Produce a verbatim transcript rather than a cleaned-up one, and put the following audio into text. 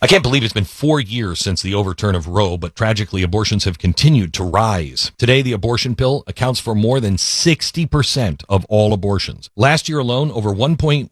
I can't believe it's been four years since the overturn of Roe, but tragically abortions have continued to rise. Today, the abortion pill accounts for more than sixty percent of all abortions. Last year alone, over one point